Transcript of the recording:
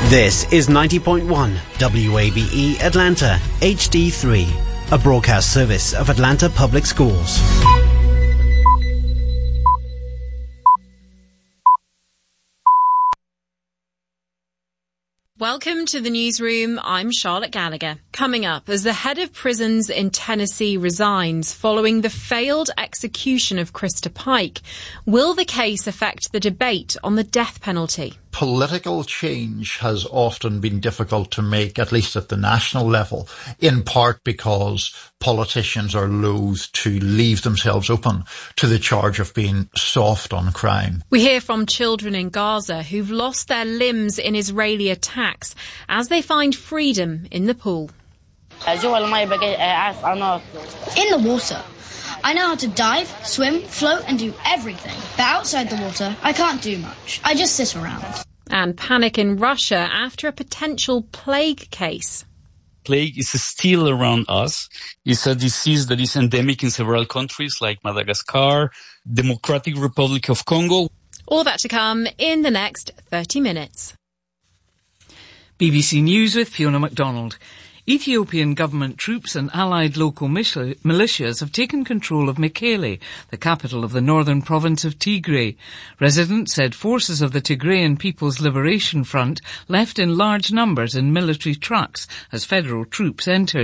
This is 90.1 WABE Atlanta HD3, a broadcast service of Atlanta Public Schools. Welcome to the newsroom. I'm Charlotte Gallagher. Coming up, as the head of prisons in Tennessee resigns following the failed execution of Krista Pike, will the case affect the debate on the death penalty? Political change has often been difficult to make, at least at the national level, in part because politicians are loath to leave themselves open to the charge of being soft on crime. We hear from children in Gaza who've lost their limbs in Israeli attacks as they find freedom in the pool. In the water. I know how to dive, swim, float and do everything. But outside the water, I can't do much. I just sit around. And panic in Russia after a potential plague case. Plague is still around us. It's a disease that is endemic in several countries like Madagascar, Democratic Republic of Congo. All that to come in the next 30 minutes. BBC News with Fiona MacDonald. Ethiopian government troops and allied local militias have taken control of Mekele, the capital of the northern province of Tigray. Residents said forces of the Tigrayan People's Liberation Front left in large numbers in military trucks as federal troops entered.